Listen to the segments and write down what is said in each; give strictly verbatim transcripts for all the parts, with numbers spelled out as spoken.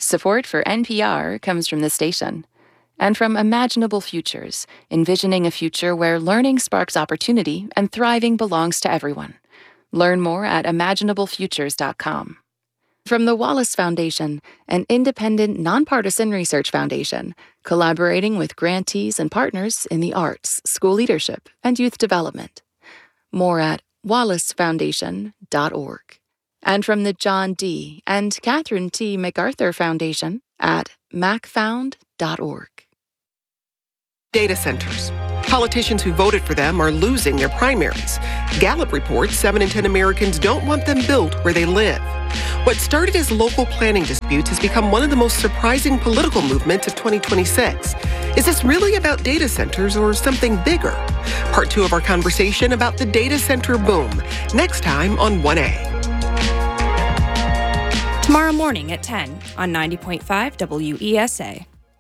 Support for N P R comes from the station and from Imaginable Futures, envisioning a future where learning sparks opportunity and thriving belongs to everyone. Learn more at imaginable futures dot com. From the Wallace Foundation, an independent, nonpartisan research foundation, collaborating with grantees and partners in the arts, school leadership, and youth development. More at wallace foundation dot org. And from the John D. and Catherine T. MacArthur Foundation at mac found dot org. Data centers. Politicians who voted for them are losing their primaries. Gallup reports seven in ten Americans don't want them built where they live. What started as local planning disputes has become one of the most surprising political movements of twenty twenty-six. Is this really about data centers or something bigger? Part two of our conversation about the data center boom, next time on one A. Tomorrow morning at ten on ninety point five W E S A.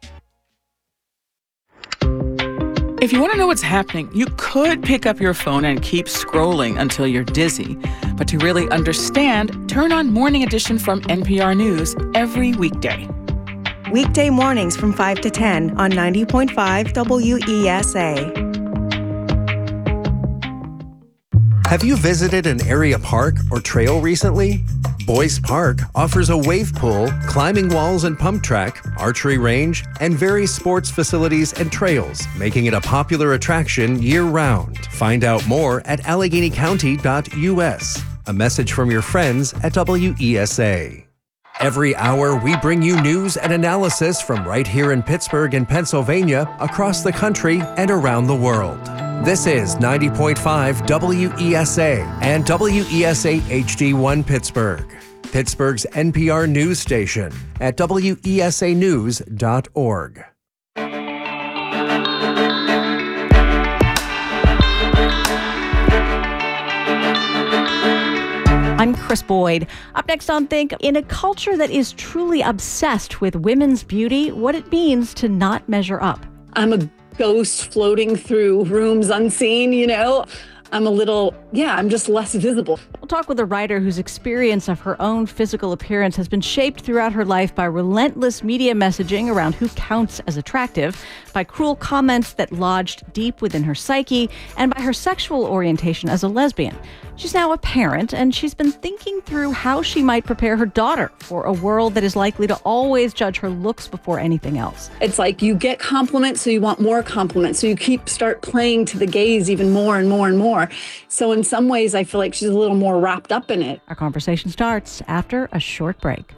If you want to know what's happening, you could pick up your phone and keep scrolling until you're dizzy. But to really understand, turn on Morning Edition from N P R News every weekday. Weekday mornings from five to ten on ninety point five W E S A. Have you visited an area park or trail recently? Boyce Park offers a wave pool, climbing walls and pump track, archery range, and various sports facilities and trails, making it a popular attraction year-round. Find out more at allegheny county dot U S. A message from your friends at W E S A. Every hour, we bring you news and analysis from right here in Pittsburgh and Pennsylvania, across the country, and around the world. This is ninety point five W E S A and W E S A H D one Pittsburgh, Pittsburgh's N P R news station at W E S A news dot org. I'm Chris Boyd. Up next on Think, in a culture that is truly obsessed with women's beauty, what it means to not measure up. I'm a ghost floating through rooms unseen, you know. I'm a little, yeah, I'm just less visible. We'll talk with a writer whose experience of her own physical appearance has been shaped throughout her life by relentless media messaging around who counts as attractive, by cruel comments that lodged deep within her psyche, and by her sexual orientation as a lesbian. She's now a parent, and she's been thinking through how she might prepare her daughter for a world that is likely to always judge her looks before anything else. It's like you get compliments, so you want more compliments. So you keep start playing to the gaze even more and more and more. So in some ways, I feel like she's a little more wrapped up in it. Our conversation starts after a short break.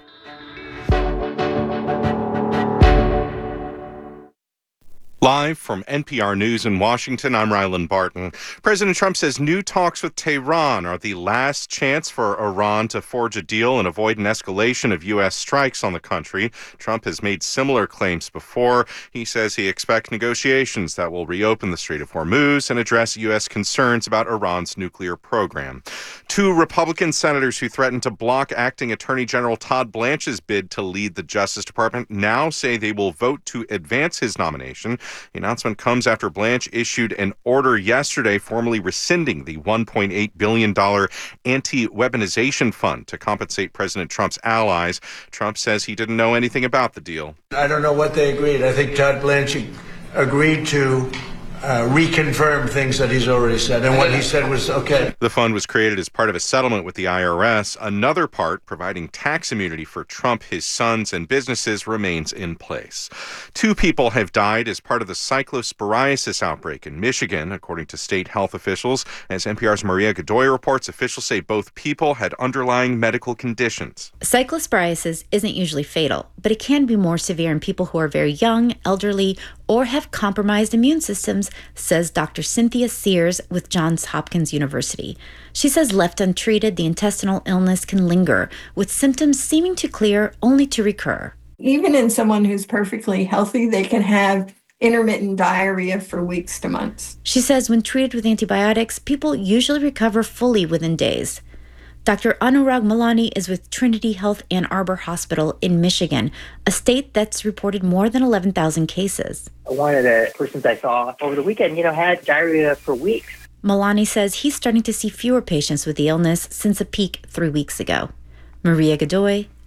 Live from N P R News in Washington, I'm Rylan Barton. President Trump says new talks with Tehran are the last chance for Iran to forge a deal and avoid an escalation of U S strikes on the country. Trump has made similar claims before. He says he expects negotiations that will reopen the Strait of Hormuz and address U S concerns about Iran's nuclear program. Two Republican senators who threatened to block acting Attorney General Todd Blanche's bid to lead the Justice Department now say they will vote to advance his nomination. The announcement comes after Blanche issued an order yesterday formally rescinding the one point eight billion dollars anti-weaponization fund to compensate President Trump's allies. Trump says he didn't know anything about the deal. I don't know what they agreed. I think Todd Blanche agreed to Uh, reconfirm things that he's already said, and what he said was okay. The fund was created as part of a settlement with the I R S. Another part, providing tax immunity for Trump, his sons, and businesses, remains in place. Two people have died as part of the cyclosporiasis outbreak in Michigan, according to state health officials. As N P R's Maria Godoy reports, officials say both people had underlying medical conditions. Cyclosporiasis isn't usually fatal, but it can be more severe in people who are very young, elderly, or have compromised immune systems, says Doctor Cynthia Sears with Johns Hopkins University. She says left untreated, the intestinal illness can linger, with symptoms seeming to clear only to recur. Even in someone who's perfectly healthy, they can have intermittent diarrhea for weeks to months. She says when treated with antibiotics, people usually recover fully within days. Doctor Anurag Malani is with Trinity Health Ann Arbor Hospital in Michigan, a state that's reported more than eleven thousand cases. One of the persons I saw over the weekend, you know, had diarrhea for weeks. Malani says he's starting to see fewer patients with the illness since a peak three weeks ago. Maria Godoy,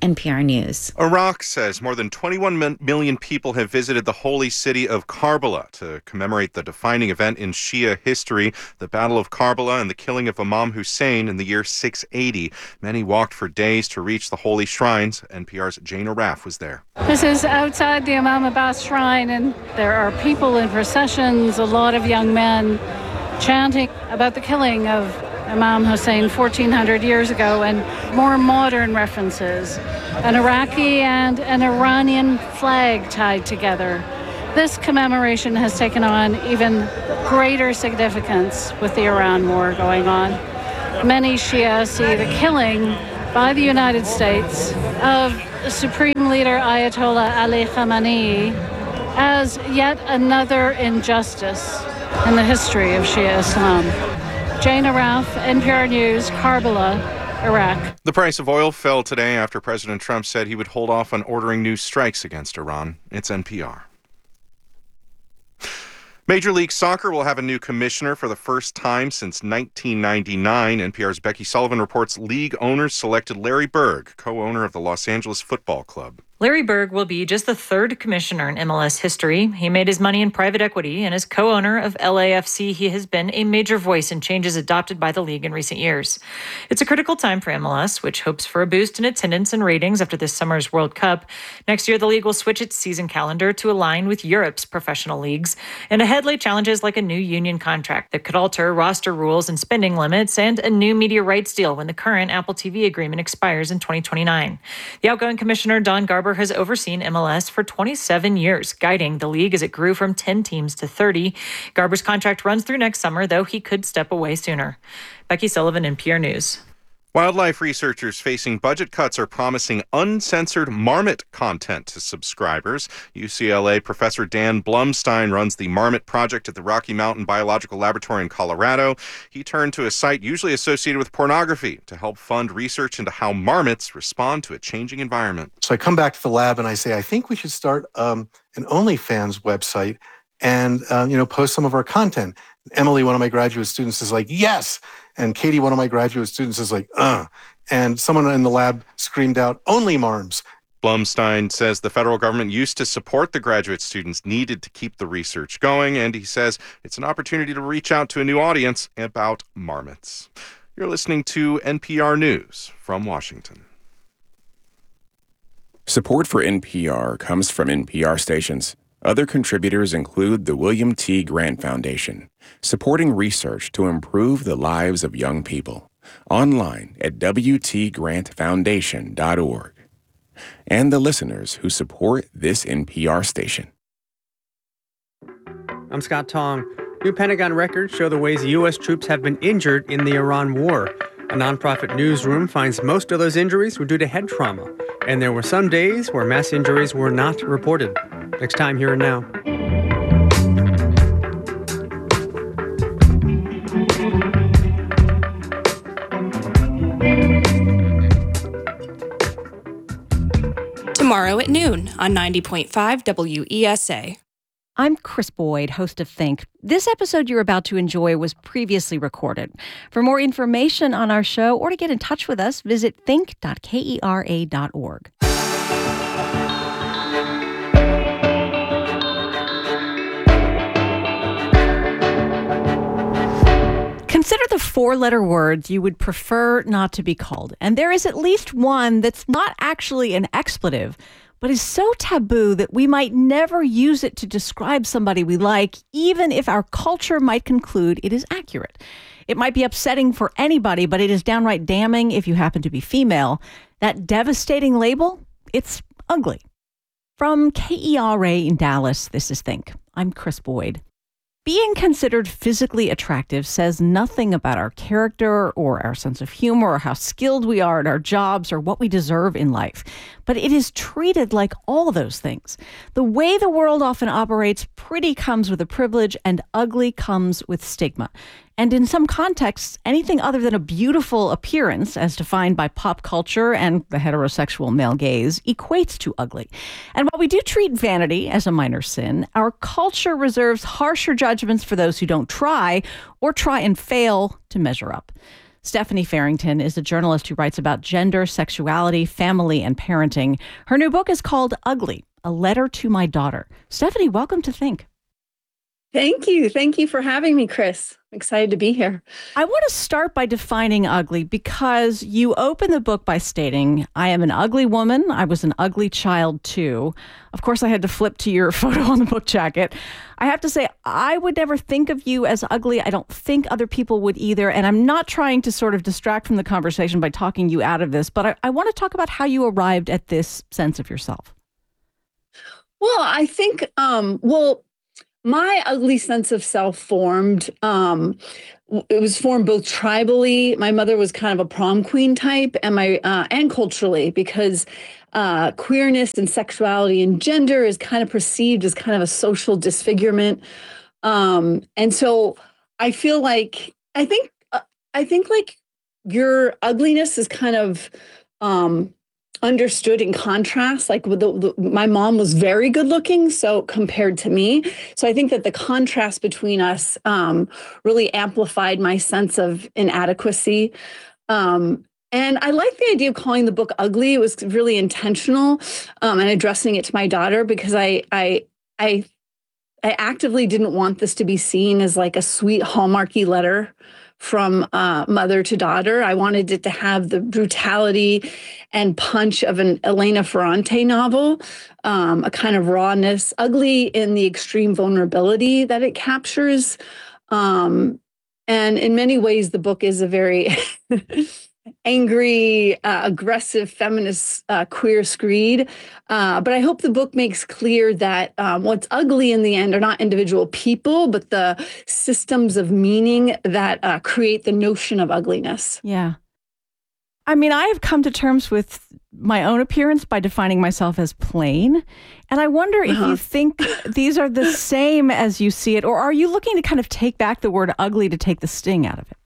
N P R News. Iraq says more than twenty-one million people have visited the holy city of Karbala to commemorate the defining event in Shia history, the Battle of Karbala and the killing of Imam Hussein in the year six eighty. Many walked for days to reach the holy shrines. N P R's Jane Araf was there. This is outside the Imam Abbas shrine, and there are people in processions, a lot of young men chanting about the killing of Imam Hussein fourteen hundred years ago, and more modern references, an Iraqi and an Iranian flag tied together. This commemoration has taken on even greater significance with the Iran war going on. Many Shia see the killing by the United States of Supreme Leader Ayatollah Ali Khamenei as yet another injustice in the history of Shia Islam. Jane Araf, N P R News, Karbala, Iraq. The price of oil fell today after President Trump said he would hold off on ordering new strikes against Iran. It's N P R. Major League Soccer will have a new commissioner for the first time since nineteen ninety-nine. N P R's Becky Sullivan reports league owners selected Larry Berg, co-owner of the Los Angeles Football Club. Larry Berg will be just the third commissioner in M L S history. He made his money in private equity, and as co-owner of L A F C, he has been a major voice in changes adopted by the league in recent years. It's a critical time for M L S, which hopes for a boost in attendance and ratings after this summer's World Cup. Next year, the league will switch its season calendar to align with Europe's professional leagues, and ahead lay challenges like a new union contract that could alter roster rules and spending limits, and a new media rights deal when the current Apple T V agreement expires in twenty twenty-nine. The outgoing commissioner, Don Garber, has overseen M L S for twenty-seven years, guiding the league as it grew from ten teams to thirty. Garber's contract runs through next summer, though he could step away sooner. Becky Sullivan, N P R News. Wildlife researchers facing budget cuts are promising uncensored marmot content to subscribers. U C L A professor Dan Blumstein runs the Marmot Project at the Rocky Mountain Biological Laboratory in Colorado. He turned to a site usually associated with pornography to help fund research into how marmots respond to a changing environment. So I come back to the lab and I say, I think we should start um, an OnlyFans website and, uh, you know, post some of our content. Emily, one of my graduate students, is like, yes. And Katie, one of my graduate students, is like, uh. And someone in the lab screamed out, only marms. Blumstein says the federal government used to support the graduate students needed to keep the research going, and he says it's an opportunity to reach out to a new audience about marmots. You're listening to N P R News from Washington. Support for N P R comes from N P R stations. Other contributors include the William T. Grant Foundation, supporting research to improve the lives of young people. Online at w t grant foundation dot org. And the listeners who support this N P R station. I'm Scott Tong. New Pentagon records show the ways U S troops have been injured in the Iran war. A nonprofit newsroom finds most of those injuries were due to head trauma, and there were some days where mass injuries were not reported. Next time, Here and Now. Tomorrow at noon on ninety point five W E S A. I'm Chris Boyd, host of Think. This episode you're about to enjoy was previously recorded. For more information on our show or to get in touch with us, visit think dot kera dot org. Consider the four-letter words you would prefer not to be called. And there is at least one that's not actually an expletive, but is so taboo that we might never use it to describe somebody we like, even if our culture might conclude it is accurate. It might be upsetting for anybody, but it is downright damning if you happen to be female. That devastating label, it's ugly. From K E R A in Dallas, this is Think. I'm Chris Boyd. Being considered physically attractive says nothing about our character or our sense of humor or how skilled we are at our jobs or what we deserve in life. But it is treated like all those things. The way the world often operates, pretty comes with a privilege and ugly comes with stigma. And in some contexts, anything other than a beautiful appearance, as defined by pop culture and the heterosexual male gaze, equates to ugly. And while we do treat vanity as a minor sin, our culture reserves harsher judgments for those who don't try or try and fail to measure up. Stephanie Farrington is a journalist who writes about gender, sexuality, family, and parenting. Her new book is called Ugly, A Letter to My Daughter. Stephanie, welcome to Think. Thank you. Thank you for having me, Chris. I'm excited to be here. I want to start by defining ugly because you open the book by stating, I am an ugly woman. I was an ugly child too. Of course, I had to flip to your photo on the book jacket. I have to say, I would never think of you as ugly. I don't think other people would either. And I'm not trying to sort of distract from the conversation by talking you out of this, but I, I want to talk about how you arrived at this sense of yourself. Well, I think, um, well, my ugly sense of self formed. Um, it was formed both tribally. My mother was kind of a prom queen type, and my uh, and culturally, because uh, queerness and sexuality and gender is kind of perceived as kind of a social disfigurement. Um, and so I feel like I think uh, I think like your ugliness is kind of um, understood in contrast. Like with the, the, my mom was very good looking, so compared to me. So I think that the contrast between us um, really amplified my sense of inadequacy. Um, and I like the idea of calling the book ugly. It was really intentional um, and addressing it to my daughter because I, I, I, I actively didn't want this to be seen as like a sweet Hallmarky letter from uh, mother to daughter. I wanted it to have the brutality and punch of an Elena Ferrante novel, um, a kind of rawness, ugly in the extreme vulnerability that it captures. Um, and in many ways, the book is a very angry, uh, aggressive, feminist, uh, queer screed. Uh, but I hope the book makes clear that um, what's ugly in the end are not individual people, but the systems of meaning that uh, create the notion of ugliness. Yeah. I mean, I have come to terms with my own appearance by defining myself as plain. And I wonder uh-huh. if you think these are the same as you see it, or are you looking to kind of take back the word ugly to take the sting out of it?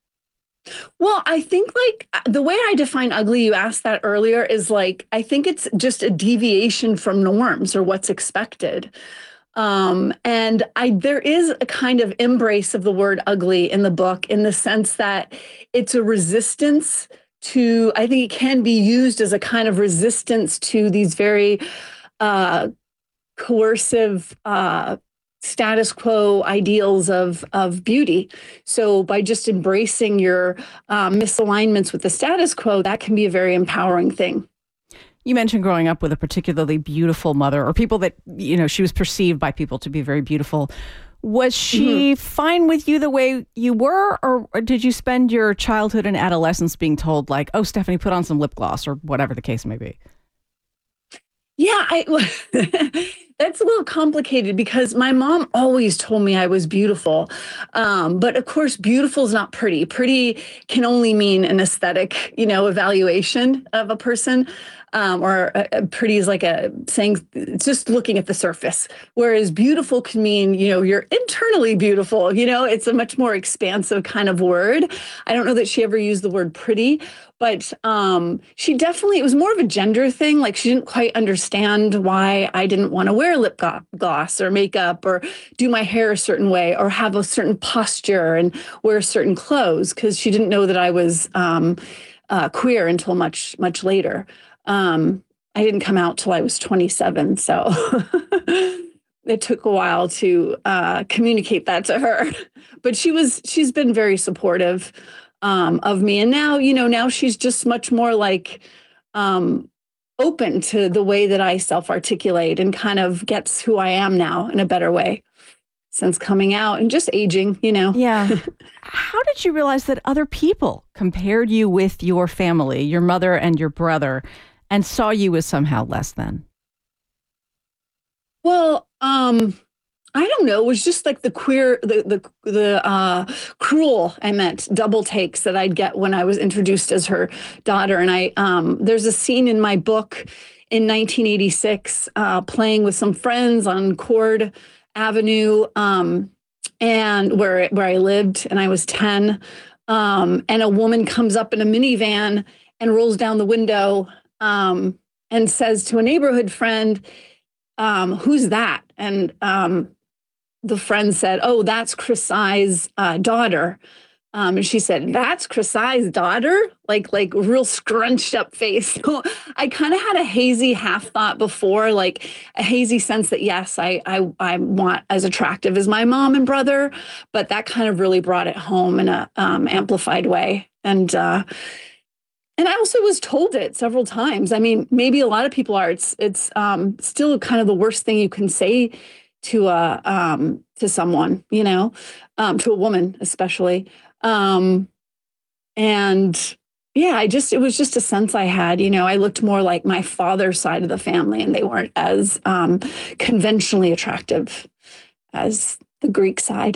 Well, I think like the way I define ugly, you asked that earlier, is like, I think it's just a deviation from norms or what's expected. Um, and I there is a kind of embrace of the word ugly in the book in the sense that it's a resistance to, I think it can be used as a kind of resistance to these very uh, coercive uh status quo ideals of of beauty. So by just embracing your um, misalignments with the status quo, that can be a very empowering thing. You mentioned growing up with a particularly beautiful mother, or people that, you know, she was perceived by people to be very beautiful. Was she mm-hmm. fine with you the way you were, or, or did you spend your childhood and adolescence being told like, oh, Stephanie, put on some lip gloss, or whatever the case may be? Yeah, I, that's a little complicated because my mom always told me I was beautiful. Um, but of course, beautiful is not pretty. Pretty can only mean an aesthetic, you know, evaluation of a person. Um, or uh, pretty is like a saying, it's just looking at the surface. Whereas beautiful can mean, you know, you're internally beautiful. You know, it's a much more expansive kind of word. I don't know that she ever used the word pretty, but um, she definitely, it was more of a gender thing. Like she didn't quite understand why I didn't want to wear lip gloss or makeup or do my hair a certain way or have a certain posture and wear certain clothes, because she didn't know that I was um, uh, queer until much, much later. Um, I didn't come out till I was twenty-seven, so it took a while to uh, communicate that to her. But she was, she's been very supportive um, of me. And now, you know, now she's just much more like um, open to the way that I self-articulate and kind of gets who I am now in a better way since coming out and just aging, you know. Yeah. How did you realize that other people compared you with your family, your mother and your brother, and saw you as somehow less than? Well, um, I don't know. It was just like the queer, the the the uh, cruel, I meant, double takes that I'd get when I was introduced as her daughter. And I, um, there's a scene in my book in nineteen eighty-six, uh, playing with some friends on Cord Avenue, um, and where where I lived, and I was ten. Um, and a woman comes up in a minivan and rolls down the window. Um, and says to a neighborhood friend, um, who's that? And um, the friend said, oh, that's Chris Tsai's uh, daughter. Um, and she said, "That's Krasai's daughter," like like real scrunched up face. So I kind of had a hazy half thought before, like a hazy sense that yes, I I I want as attractive as my mom and brother, but that kind of really brought it home in a um, amplified way. And uh, and I also was told it several times. I mean, maybe a lot of people are. It's it's um, still kind of the worst thing you can say to a um, to someone, you know, um, to a woman especially. Um, and yeah, I just, it was just a sense I had, you know, I looked more like my father's side of the family, and they weren't as, um, conventionally attractive as the Greek side.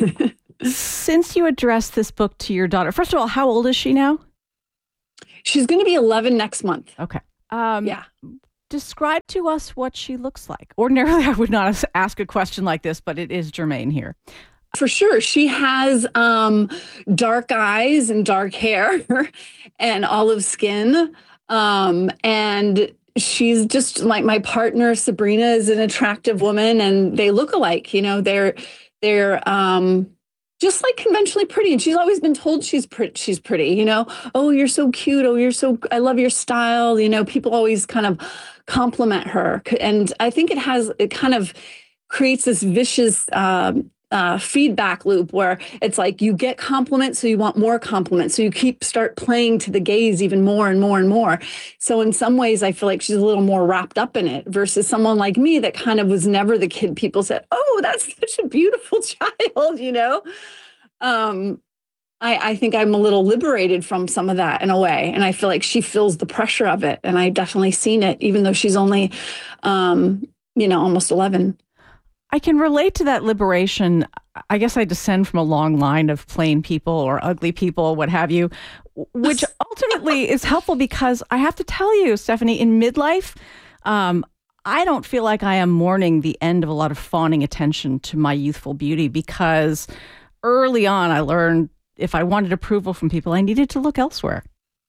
Since you addressed this book to your daughter, first of all, how old is she now? She's going to be eleven next month. Okay. Um, yeah. Describe to us what she looks like. Ordinarily, I would not ask a question like this, but it is germane here. For sure. She has um, dark eyes and dark hair and olive skin. Um, and she's just like my partner, Sabrina, is an attractive woman, and they look alike. You know, they're they're um, just like conventionally pretty. And she's always been told she's pretty. She's pretty. You know, oh, you're so cute. Oh, you're so. I love your style. You know, people always kind of compliment her, and I think it has it kind of creates this vicious Um, Uh, feedback loop where it's like you get compliments, so you want more compliments, so you keep start playing to the gaze even more and more and more. So in some ways, I feel like she's a little more wrapped up in it versus someone like me that kind of was never the kid people said, "Oh, that's such a beautiful child," you know. Um, I, I think I'm a little liberated from some of that in a way, and I feel like she feels the pressure of it, and I definitely seen it, even though she's only, um, you know, almost eleven. I can relate to that liberation. I guess I descend from a long line of plain people or ugly people, what have you, which ultimately is helpful because I have to tell you, Stephanie, in midlife, um, I don't feel like I am mourning the end of a lot of fawning attention to my youthful beauty because early on I learned if I wanted approval from people, I needed to look elsewhere.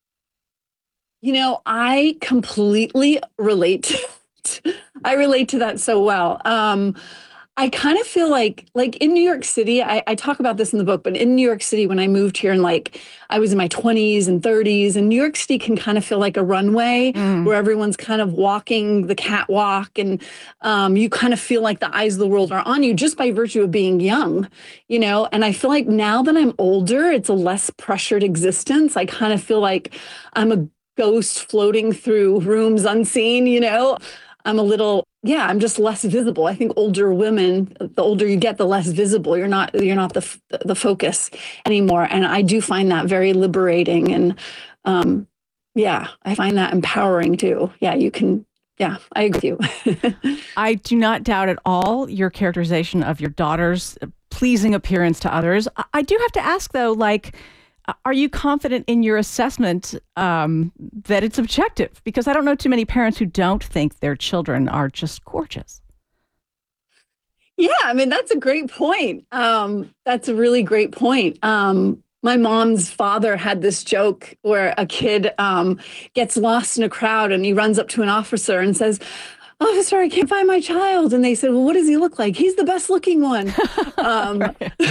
You know, I completely relate to I relate to that so well. Um, I kind of feel like, like in New York City, I, I talk about this in the book, but in New York City, when I moved here and like I was in my twenties and thirties, and New York City can kind of feel like a runway mm. where everyone's kind of walking the catwalk, and um, you kind of feel like the eyes of the world are on you just by virtue of being young, you know? And I feel like now that I'm older, it's a less pressured existence. I kind of feel like I'm a ghost floating through rooms unseen, you know? I'm a little, yeah, I'm just less visible. I think older women, the older you get, the less visible. You're not, you're not the the focus anymore. And I do find that very liberating. And um, yeah, I find that empowering too. Yeah, you can, yeah, I agree with you. I do not doubt at all your characterization of your daughter's pleasing appearance to others. I do have to ask though, like, are you confident in your assessment um, that it's objective? Because I don't know too many parents who don't think their children are just gorgeous. Yeah, I mean, that's a great point. Um, that's a really great point. Um, my mom's father had this joke where a kid um, gets lost in a crowd and he runs up to an officer and says, "Officer, I can't find my child." And they said, "Well, what does he look like?" "He's the best looking one." um,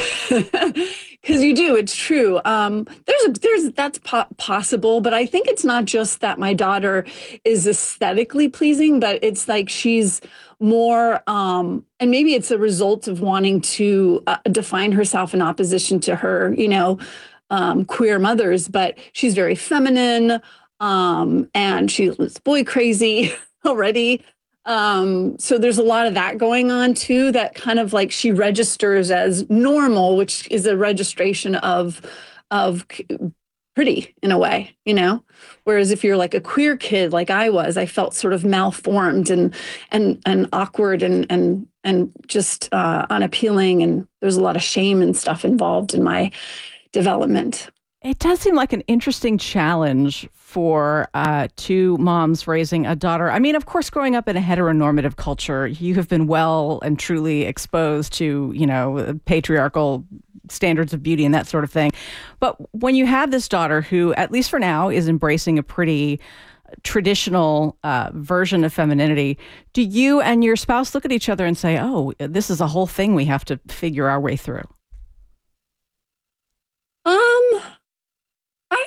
Because you do, it's true. Um, there's a, there's that's po- possible, but I think it's not just that my daughter is aesthetically pleasing, but it's like she's more, um, and maybe it's a result of wanting to uh, define herself in opposition to her, you know, um, queer mothers. But she's very feminine, um, and she's boy crazy already. Um, so there's a lot of that going on too, that kind of like she registers as normal, which is a registration of, of pretty in a way, you know, whereas if you're like a queer kid, like I was, I felt sort of malformed and, and, and awkward and, and, and just, uh, unappealing. And there's a lot of shame and stuff involved in my development. It does seem like an interesting challenge for uh, two moms raising a daughter. I mean, of course, growing up in a heteronormative culture, you have been well and truly exposed to, you know, patriarchal standards of beauty and that sort of thing. But when you have this daughter who, at least for now, is embracing a pretty traditional uh, version of femininity, do you and your spouse look at each other and say, oh, this is a whole thing we have to figure our way through? Um,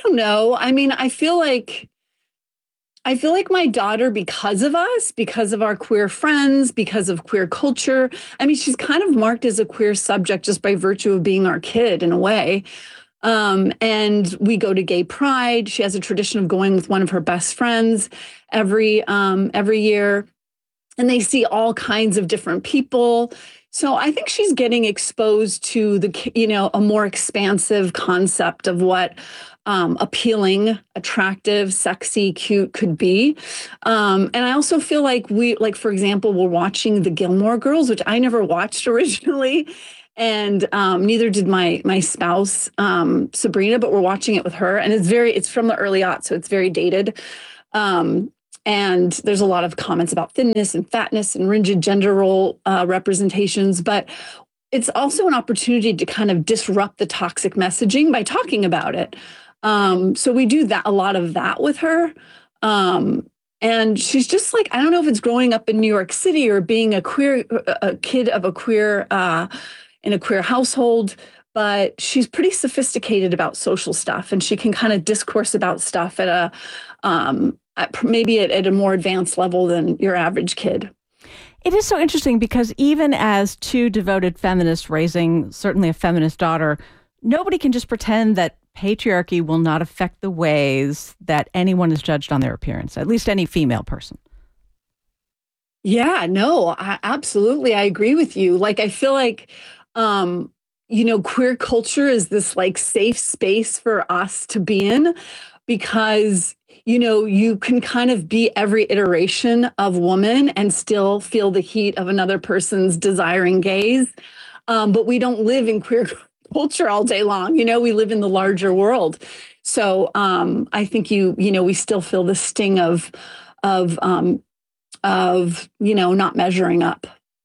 don't know. I mean, I feel like I feel like my daughter, because of us, because of our queer friends, because of queer culture, I mean, she's kind of marked as a queer subject just by virtue of being our kid in a way. Um, and we go to gay pride. She has a tradition of going with one of her best friends every um, every year. And they see all kinds of different people. So I think she's getting exposed to the, you know, a more expansive concept of what um, appealing, attractive, sexy, cute could be. Um, and I also feel like we, like, for example, we're watching the Gilmore Girls, which I never watched originally. And um, neither did my my spouse, um, Sabrina, but we're watching it with her. And it's very, it's from the early aughts, so it's very dated. Um, and there's a lot of comments about thinness and fatness and rigid gender role uh, representations. But it's also an opportunity to kind of disrupt the toxic messaging by talking about it. Um, so we do that, a lot of that with her. Um, and she's just like, I don't know if it's growing up in New York City or being a queer, a kid of a queer, uh, in a queer household, but she's pretty sophisticated about social stuff, and she can kind of discourse about stuff at a um, at maybe at, at a more advanced level than your average kid. It is so interesting because even as two devoted feminists raising certainly a feminist daughter, nobody can just pretend that patriarchy will not affect the ways that anyone is judged on their appearance, at least any female person. Yeah, no, I, absolutely. I agree with you. Like, I feel like, um, you know, queer culture is this like safe space for us to be in because, you know, you can kind of be every iteration of woman and still feel the heat of another person's desiring gaze. Um, but we don't live in queer culture all day long. You know, we live in the larger world. So um, I think you, you know, we still feel the sting of, of, um, of, you know, not measuring up.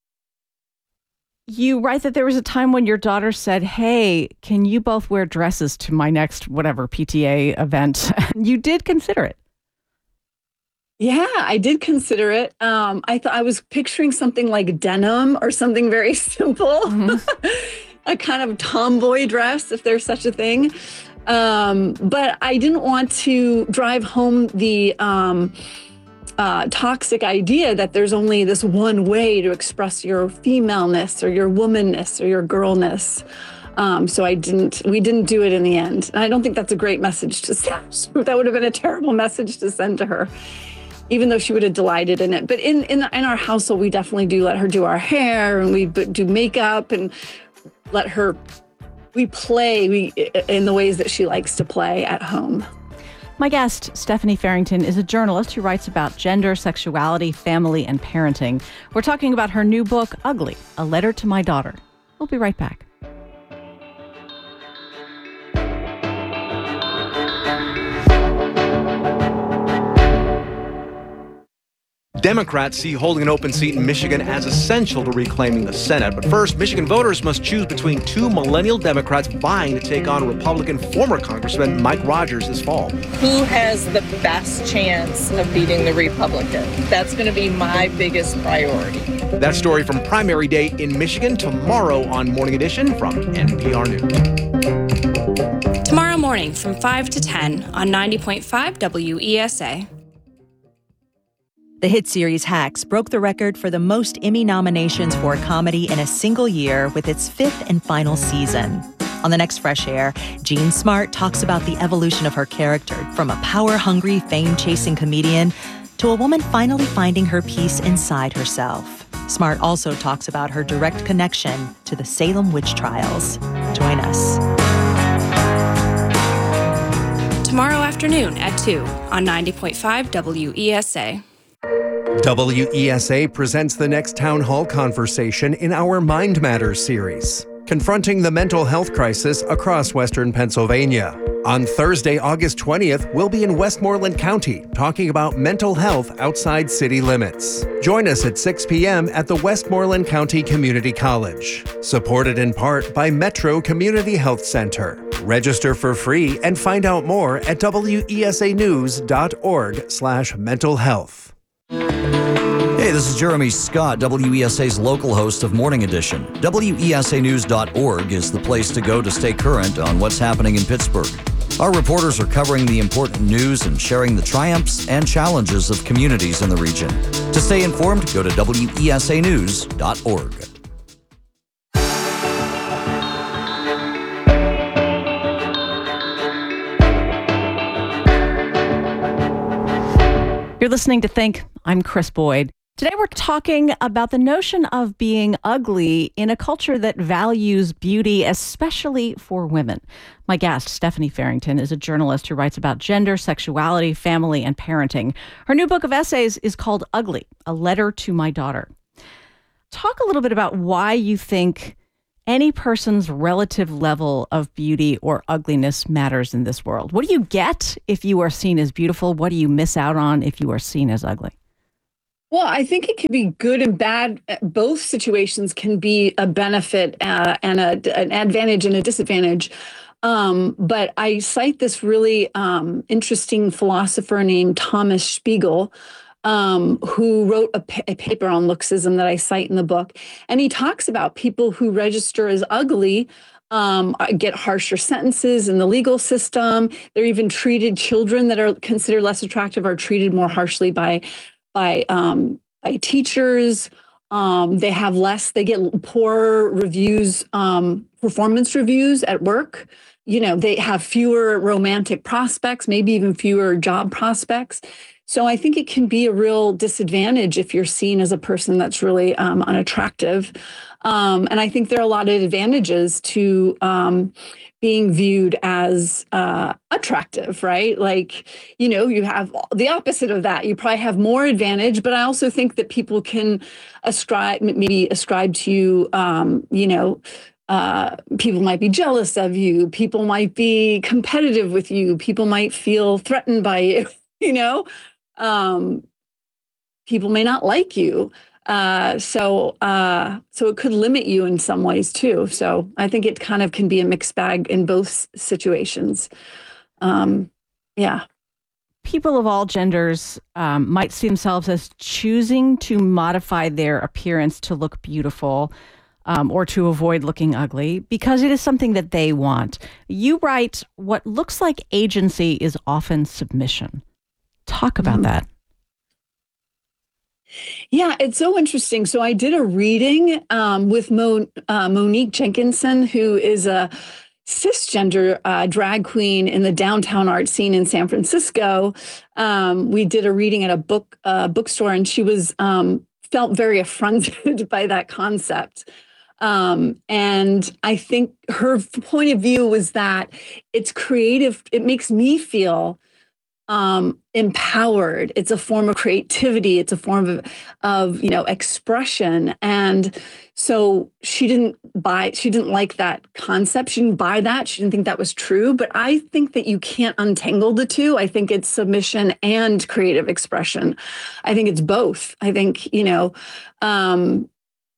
You write that there was a time when your daughter said, hey, can you both wear dresses to my next whatever P T A event? You did consider it. Yeah, I did consider it. Um, I thought I was picturing something like denim or something very simple, mm-hmm. a kind of tomboy dress, if there's such a thing. Um, but I didn't want to drive home the um, uh, toxic idea that there's only this one way to express your femaleness or your womanness or your girlness. Um, so I didn't, we didn't do it in the end. And I don't think that's a great message to send. That would have been a terrible message to send to her, even though she would have delighted in it. But in, in, in our household, we definitely do let her do our hair, and we do makeup and let her, we play we, in the ways that she likes to play at home. My guest, Stephanie Farrington, is a journalist who writes about gender, sexuality, family, and parenting. We're talking about her new book, Ugly, A Letter to My Daughter. We'll be right back. Democrats see holding an open seat in Michigan as essential to reclaiming the Senate. But first, Michigan voters must choose between two millennial Democrats vying to take on Republican former Congressman Mike Rogers this fall. Who has the best chance of beating the Republican? That's going to be my biggest priority. That story from primary day in Michigan tomorrow on Morning Edition from N P R News. Tomorrow morning from five to ten on ninety point five W E S A. The hit series Hacks broke the record for the most Emmy nominations for a comedy in a single year with its fifth and final season. On the next Fresh Air, Jean Smart talks about the evolution of her character from a power-hungry, fame-chasing comedian to a woman finally finding her peace inside herself. Smart also talks about her direct connection to the Salem witch trials. Join us. Tomorrow afternoon at two on ninety point five W E S A. W E S A presents the next town hall conversation in our Mind Matters series, confronting the mental health crisis across Western Pennsylvania. On Thursday, August twentieth, we'll be in Westmoreland County talking about mental health outside city limits. Join us at six p.m. at the Westmoreland County Community College, supported in part by Metro Community Health Center. Register for free and find out more at W E S A news dot org slash mental health. Hey, this is Jeremy Scott, W E S A's local host of Morning Edition. W E S A news dot org is the place to go to stay current on what's happening in Pittsburgh. Our reporters are covering the important news and sharing the triumphs and challenges of communities in the region. To stay informed, go to W E S A news dot org. You're listening to Think. I'm Chris Boyd. Today we're talking about the notion of being ugly in a culture that values beauty, especially for women. My guest, Stephanie Farrington, is a journalist who writes about gender, sexuality, family, and parenting. Her new book of essays is called Ugly, A Letter to My Daughter. Talk a little bit about why you think any person's relative level of beauty or ugliness matters in this world. What do you get if you are seen as beautiful? What do you miss out on if you are seen as ugly? Well, I think it can be good and bad. Both situations can be a benefit uh, and a, an advantage and a disadvantage. Um, but I cite this really um, interesting philosopher named Thomas Spiegel, um, who wrote a, pa- a paper on looksism that I cite in the book. And he talks about people who register as ugly um, get harsher sentences in the legal system. They're even treated, children that are considered less attractive are treated more harshly by by um, by teachers. Um, they have less, they get poorer reviews, um, performance reviews at work. You know, they have fewer romantic prospects, maybe even fewer job prospects. So I think it can be a real disadvantage if you're seen as a person that's really um, unattractive. Um, and I think there are a lot of advantages to um, being viewed as uh, attractive, right? Like, you know, you have the opposite of that. You probably have more advantage, but I also think that people can ascribe, maybe ascribe to you, um, you know, uh, people might be jealous of you. People might be competitive with you. People might feel threatened by you, you know? Um, people may not like you. Uh, so, uh, so it could limit you in some ways too. So I think it kind of can be a mixed bag in both situations. Um, yeah. People of all genders um, might see themselves as choosing to modify their appearance to look beautiful um, or to avoid looking ugly because it is something that they want. You write, what looks like agency is often submission. Talk about mm-hmm. that. Yeah, it's so interesting. So I did a reading um, with Mo, uh, Monique Jenkinson, who is a cisgender uh, drag queen in the downtown art scene in San Francisco. Um, we did a reading at a book uh, bookstore, and she was um, felt very affronted by that concept. Um, and I think her point of view was that it's creative. It makes me feel um, empowered. It's a form of creativity. It's a form of, of, you know, expression. And so she didn't buy, she didn't like that concept. She didn't buy that. She didn't think that was true. But I think that you can't untangle the two. I think it's submission and creative expression. I think it's both. I think, you know, um,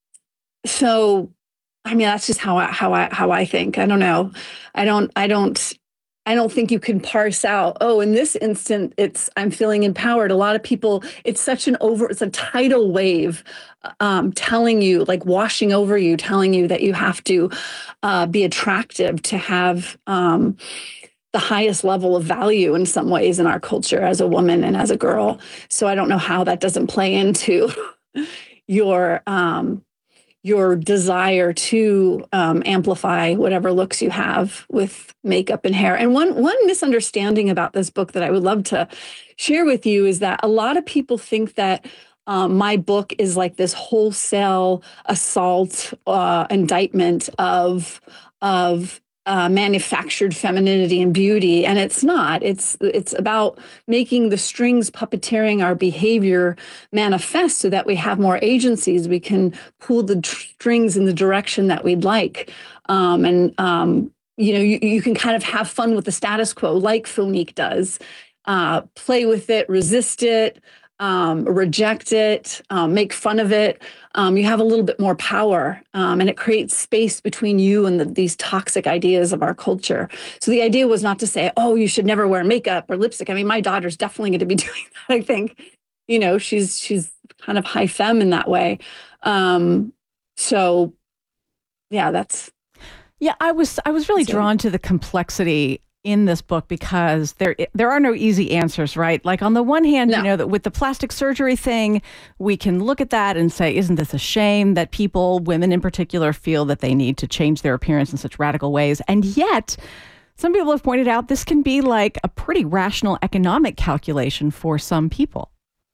so, I mean, that's just how I, how I, how I think. I don't know. I don't, I don't, I don't think you can parse out, oh, in this instant, it's I'm feeling empowered. A lot of people, it's such an over, it's a tidal wave um, telling you, like washing over you, telling you that you have to uh, be attractive to have um, the highest level of value in some ways in our culture as a woman and as a girl. So I don't know how that doesn't play into your um, your desire to um, amplify whatever looks you have with makeup and hair. And one one misunderstanding about this book that I would love to share with you is that a lot of people think that um, my book is like this wholesale assault, uh, indictment of of uh, manufactured femininity and beauty, and it's not. It's it's about making the strings puppeteering our behavior manifest so that we have more agencies. We can pull the tr- strings in the direction that we'd like, um, and um, you know, you, you can kind of have fun with the status quo, like Monique does. Uh, play with it, resist it, um, reject it, um, make fun of it. Um, you have a little bit more power, um, and it creates space between you and the, these toxic ideas of our culture. So the idea was not to say, oh, you should never wear makeup or lipstick. I mean, my daughter's definitely going to be doing that. I think, you know, she's she's kind of high femme in that way. Um, so, yeah, that's. Yeah, I was I was really drawn to the complexity in this book because there there are no easy answers, right? Like on the one hand, no. you know, that with the plastic surgery thing, we can look at that and say, isn't this a shame that people, women in particular, feel that they need to change their appearance in such radical ways? And yet, some people have pointed out this can be like a pretty rational economic calculation for some people.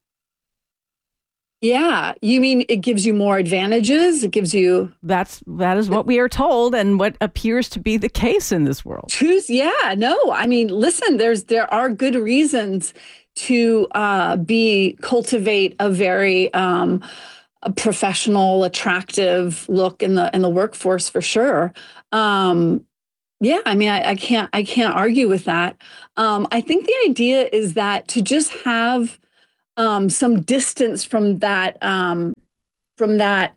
Yeah, you mean it gives you more advantages? It gives you that's that is what we are told, and what appears to be the case in this world. Choose, yeah, no. I mean, listen, there's there are good reasons to uh, be cultivate a very um, a professional, attractive look in the in the workforce for sure. Um, yeah, I mean, I, I can't I can't argue with that. Um, I think the idea is that to just have Um, some distance from that, um, from that,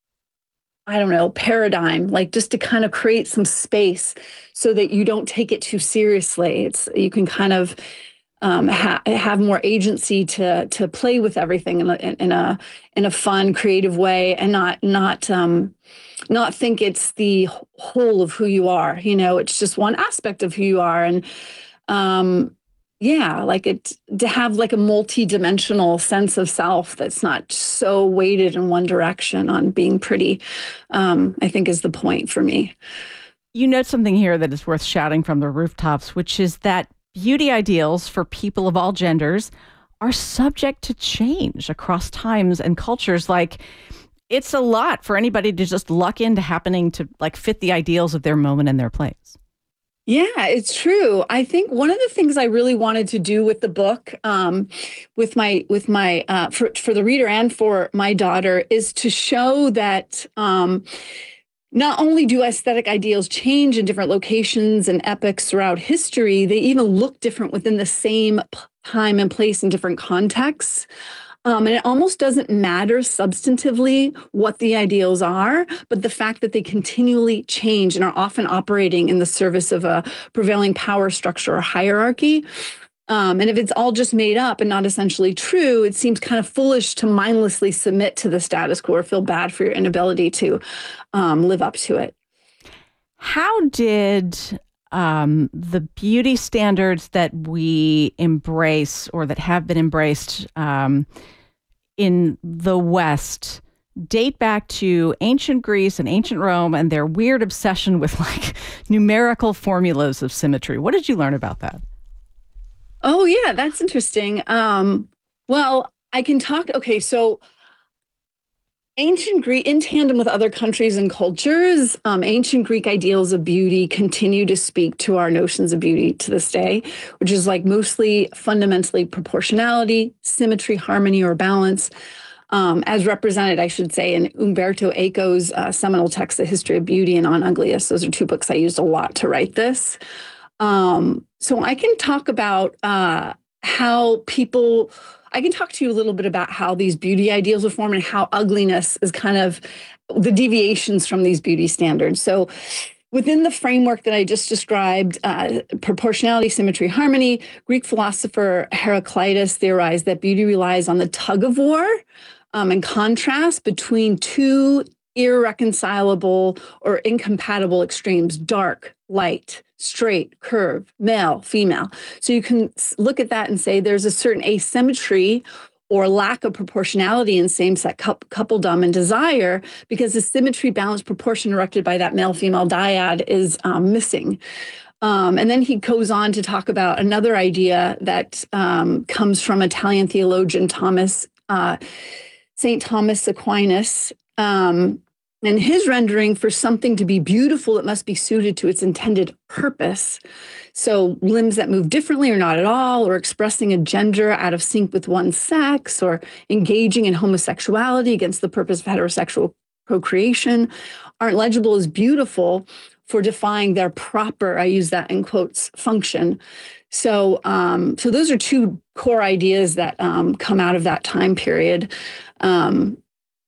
I don't know, paradigm, like just to kind of create some space so that you don't take it too seriously. It's you can kind of um, ha- have more agency to to play with everything in a in a in a fun, creative way, and not not um, not think it's the whole of who you are. You know, it's just one aspect of who you are, and um, yeah, like it to have like a multi-dimensional sense of self that's not so weighted in one direction on being pretty, um, I think is the point for me. You note something here that is worth shouting from the rooftops, which is that beauty ideals for people of all genders are subject to change across times and cultures. Like, it's a lot for anybody to just luck into happening to like fit the ideals of their moment and their place. Yeah, it's true. I think one of the things I really wanted to do with the book, um, with my with my uh, for for the reader and for my daughter, is to show that um, not only do aesthetic ideals change in different locations and epochs throughout history, they even look different within the same time and place in different contexts. Um, and it almost doesn't matter substantively what the ideals are, but the fact that they continually change and are often operating in the service of a prevailing power structure or hierarchy. Um, and if it's all just made up and not essentially true, it seems kind of foolish to mindlessly submit to the status quo or feel bad for your inability to um, live up to it. How did um, the beauty standards that we embrace or that have been embraced um, in the West date back to ancient Greece and ancient Rome and their weird obsession with like numerical formulas of symmetry? What did you learn about that? Oh, yeah, that's interesting. Um, well, I can talk. Okay, so ancient Greek, in tandem with other countries and cultures, um, ancient Greek ideals of beauty continue to speak to our notions of beauty to this day, which is like mostly fundamentally proportionality, symmetry, harmony, or balance, um, as represented, I should say, in Umberto Eco's uh, seminal text, The History of Beauty and On Ugliest. Those are two books I used a lot to write this. Um, so I can talk about uh, how people... I can talk to you a little bit about how these beauty ideals are formed and how ugliness is kind of the deviations from these beauty standards. So within the framework that I just described, uh, proportionality, symmetry, harmony, Greek philosopher Heraclitus theorized that beauty relies on the tug of war um, and contrast between two irreconcilable or incompatible extremes: dark, light, straight, curve, male, female. So you can look at that and say there's a certain asymmetry or lack of proportionality in same-sex coupledom and desire because the symmetry, balance, proportion erected by that male-female dyad is um, missing. Um, and then he goes on to talk about another idea that um, comes from Italian theologian Thomas, uh, Saint Thomas Aquinas, um, and his rendering: for something to be beautiful, it must be suited to its intended purpose. So limbs that move differently or not at all, or expressing a gender out of sync with one's sex, or engaging in homosexuality against the purpose of heterosexual procreation, aren't legible as beautiful for defying their proper, I use that in quotes, function. So, um, so those are two core ideas that um, come out of that time period. Um,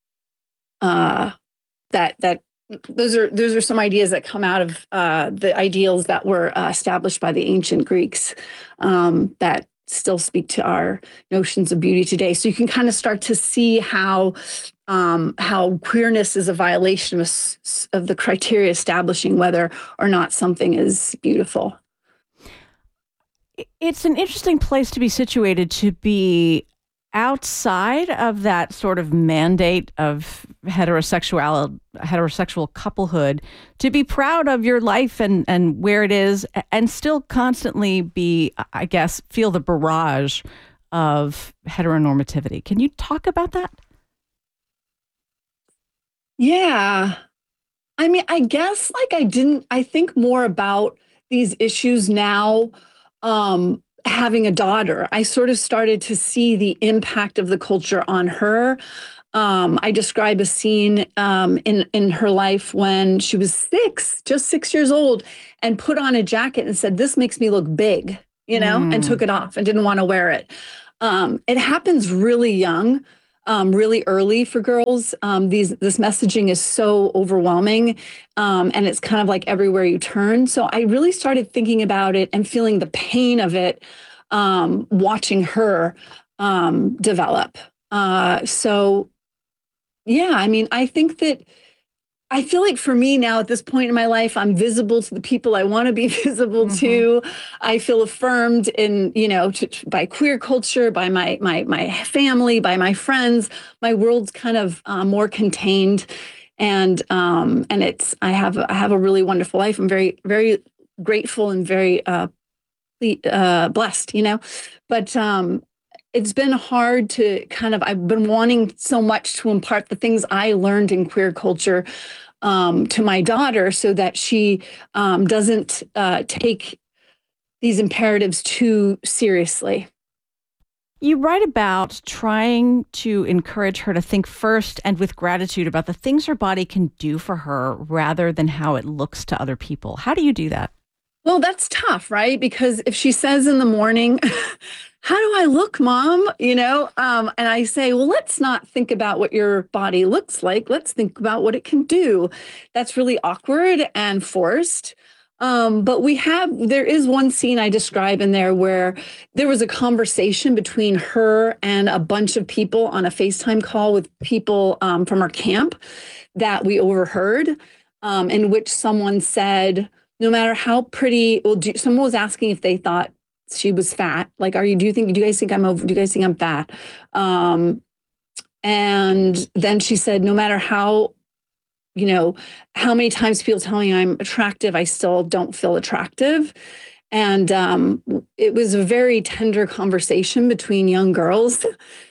uh, that that those are those are some ideas that come out of uh, the ideals that were uh, established by the ancient Greeks um, that still speak to our notions of beauty today. So you can kind of start to see how um, how queerness is a violation of, of the criteria establishing whether or not something is beautiful. It's an interesting place to be situated, to be outside of that sort of mandate of heterosexual heterosexual couplehood, to be proud of your life and, and where it is, and still constantly be, I guess, feel the barrage of heteronormativity. Can you talk about that? Yeah. I mean, I guess like I didn't, I think more about these issues now, um, having a daughter. I sort of started to see the impact of the culture on her. Um, I describe a scene um, in, in her life when she was six, just six years old, and put on a jacket and said, "This makes me look big," you know, mm. and took it off and didn't want to wear it. Um, it happens really young. Um, really early for girls. Um, these this messaging is so overwhelming, um, and it's kind of like everywhere you turn. So I really started thinking about it and feeling the pain of it, um, watching her um, develop. Uh, so, yeah, I mean, I think that I feel like for me now at this point in my life, I'm visible to the people I want to be visible mm-hmm. to. I feel affirmed in, you know, to, to, by queer culture, by my my my family, by my friends. My world's kind of uh, more contained, and um, and it's I have I have a really wonderful life. I'm very very grateful and very uh, uh, blessed, you know, but. Um, It's been hard to kind of, I've been wanting so much to impart the things I learned in queer culture um, to my daughter so that she um, doesn't uh, take these imperatives too seriously. You write about trying to encourage her to think first and with gratitude about the things her body can do for her rather than how it looks to other people. How do you do that? Well, that's tough, right? Because if she says in the morning, "How do I look, Mom?" You know, um, and I say, well, let's not think about what your body looks like. Let's think about what it can do. That's really awkward and forced. Um, but we have, there is one scene I describe in there where there was a conversation between her and a bunch of people on a FaceTime call with people um, from our camp that we overheard, um, in which someone said, no matter how pretty, well, do, someone was asking if they thought she was fat. Like, are you, do you think, do you guys think I'm over, do you guys think I'm fat? Um, and then she said, no matter how, you know, how many times people tell me I'm attractive, I still don't feel attractive. And um, it was a very tender conversation between young girls.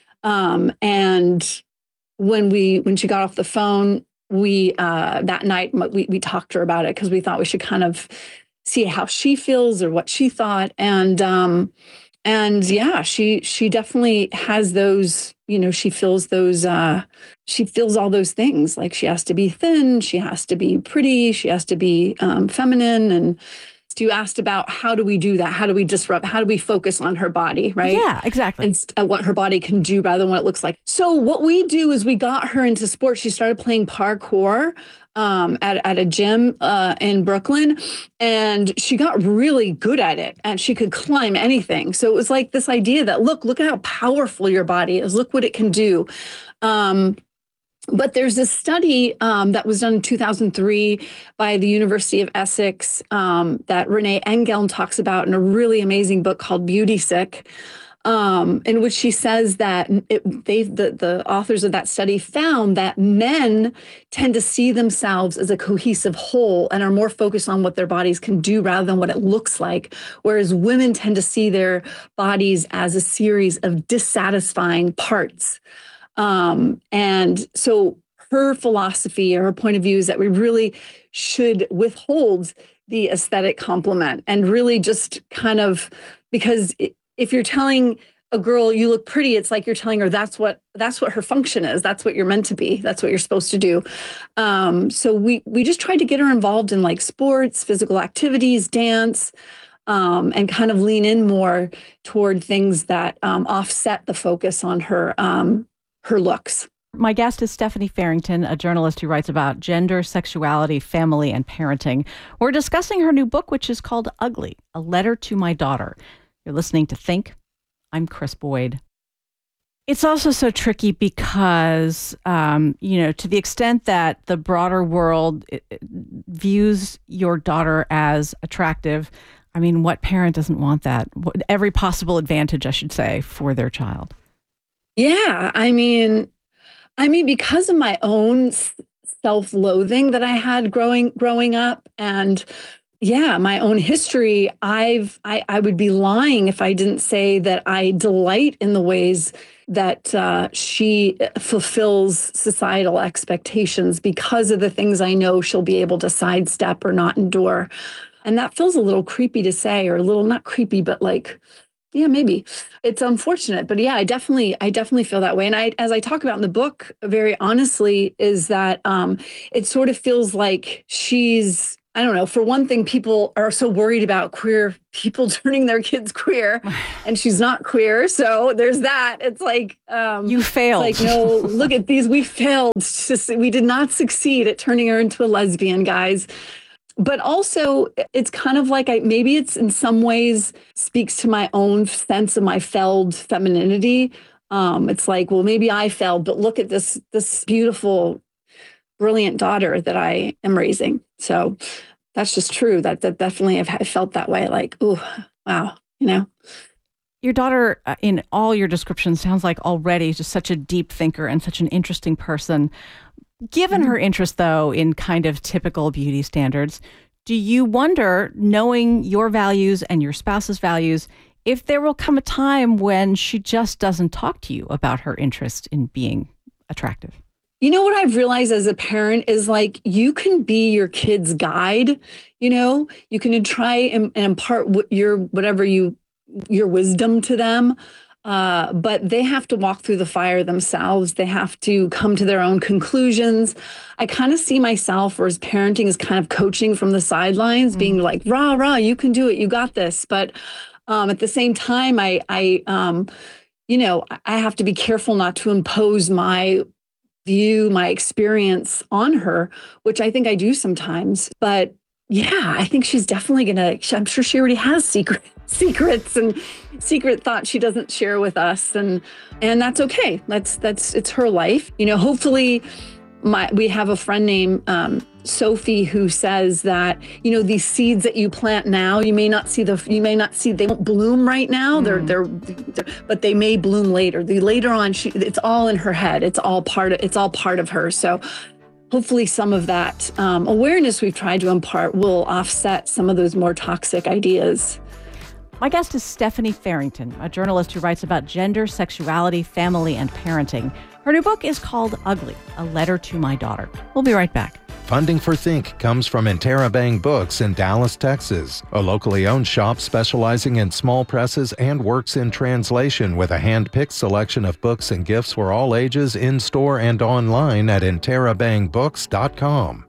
Um, and when we, when she got off the phone, we, uh, that night, we, we talked to her about it because we thought we should kind of see how she feels or what she thought. And, um, and yeah, she, she definitely has those, you know, she feels those, uh, she feels all those things. Like she has to be thin, she has to be pretty, she has to be, um, feminine. And you asked about how do we do that? How do we disrupt? How do we focus on her body, right? Yeah, exactly. And uh, what her body can do rather than what it looks like. So what we do is we got her into sports. She started playing parkour um, at, at a gym uh, in Brooklyn, and she got really good at it, and she could climb anything. So it was like this idea that, look, look at how powerful your body is. Look what it can do. Um, But there's a study um, that was done in two thousand three by the University of Essex um, that Renee Engeln talks about in a really amazing book called Beauty Sick, um, in which she says that it, they, the, the authors of that study found that men tend to see themselves as a cohesive whole and are more focused on what their bodies can do rather than what it looks like, whereas women tend to see their bodies as a series of dissatisfying parts. Um, and so her philosophy or her point of view is that we really should withhold the aesthetic compliment and really just kind of, because if you're telling a girl you look pretty, it's like you're telling her that's what that's what her function is. That's what you're meant to be. That's what you're supposed to do. Um, so we we just tried to get her involved in like sports, physical activities, dance, um, and kind of lean in more toward things that um, offset the focus on her um, her looks. My guest is Stephanie Farrington, a journalist who writes about gender, sexuality, family, and parenting. We're discussing her new book, which is called Ugly, A Letter to My Daughter. You're listening to Think. I'm Chris Boyd. It's also so tricky because, um, you know, to the extent that the broader world views your daughter as attractive, I mean, what parent doesn't want that? What, every possible advantage, I should say, for their child. Yeah, I mean, I mean, because of my own self-loathing that I had growing growing up, and yeah, my own history, I've I, I would be lying if I didn't say that I delight in the ways that uh, she fulfills societal expectations because of the things I know she'll be able to sidestep or not endure. And that feels a little creepy to say, or a little not creepy, but like, yeah, maybe it's unfortunate, but yeah, I definitely, I definitely feel that way. And I, as I talk about in the book, very honestly, is that um, it sort of feels like she's, I don't know, for one thing, people are so worried about queer people turning their kids queer, and she's not queer. So there's that. It's like, um, you failed. Like, no, look at these. We failed. Just, we did not succeed at turning her into a lesbian, guys. But also, it's kind of like I maybe it's in some ways speaks to my own sense of my failed femininity. Um, it's like, well, maybe I failed, but look at this this beautiful, brilliant daughter that I am raising. So that's just true. That that definitely I've, I've felt that way. Like, oh, wow, you know. Your daughter, uh, in all your descriptions, sounds like already just such a deep thinker and such an interesting person. Given her interest, though, in kind of typical beauty standards, do you wonder, knowing your values and your spouse's values, if there will come a time when she just doesn't talk to you about her interest in being attractive? You know what I've realized as a parent is like, you can be your kid's guide, you know, you can try and, and impart what your, whatever you, your wisdom to them. Uh, but they have to walk through the fire themselves. They have to come to their own conclusions. I kind of see myself, or as parenting, as kind of coaching from the sidelines, mm. being like, rah, rah, you can do it. You got this. But um, at the same time, I, I um, you know, I have to be careful not to impose my view, my experience on her, which I think I do sometimes. But yeah, I think she's definitely going to, I'm sure she already has secret, secrets and secret thoughts she doesn't share with us. And, and that's okay. That's, that's, it's her life. You know, hopefully my, we have a friend named um, Sophie who says that, you know, these seeds that you plant now, you may not see the, you may not see, they won't bloom right now. Mm. They're, they're, they're, but they may bloom later. The later on, she, it's all in her head. It's all part of, it's all part of her. So hopefully some of that um, awareness we've tried to impart will offset some of those more toxic ideas. My guest is Stephanie Farrington, a journalist who writes about gender, sexuality, family, and parenting. Her new book is called Ugly, A Letter to My Daughter. We'll be right back. Funding for Think comes from Interabang Books in Dallas, Texas, a locally owned shop specializing in small presses and works in translation with a hand-picked selection of books and gifts for all ages in-store and online at interabang books dot com.